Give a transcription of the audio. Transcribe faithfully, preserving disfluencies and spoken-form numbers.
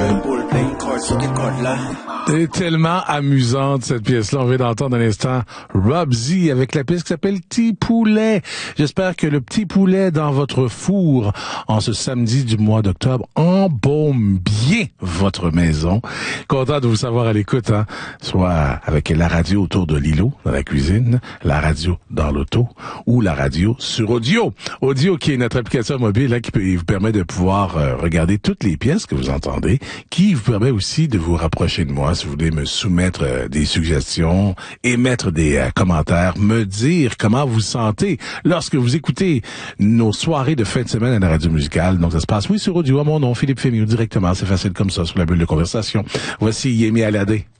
C'est tellement amusante, cette pièce-là. On vient d'entendre un instant Rob Z avec la pièce qui s'appelle Petit Poulet. J'espère que le petit poulet dans votre four en ce samedi du mois d'octobre embaume bien votre maison. Content de vous savoir à l'écoute, hein. Soit avec la radio autour de l'îlot, dans la cuisine, la radio dans l'auto ou la radio sur Audio. Audio qui est notre application mobile, là, qui peut, vous permet de pouvoir euh, regarder toutes les pièces que vous entendez, qui vous permet aussi de vous rapprocher de moi si vous voulez me soumettre euh, des suggestions, émettre des euh, commentaires, me dire comment vous sentez lorsque vous écoutez nos soirées de fin de semaine à la radio musicale. Donc ça se passe, oui, sur Audio, à mon nom, Philippe Fémieux, directement. C'est facile comme ça, sur la bulle de conversation. Voici Yemi Alade.